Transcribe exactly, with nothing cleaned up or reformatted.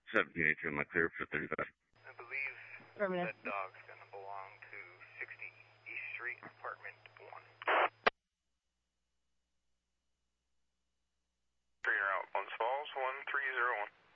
seventeen eighty-two, my clear for thirty-five. I believe Affirmative. that dog's going to belong to sixty East Street, apartment one. Trainer out, Buns Falls, one three zero one.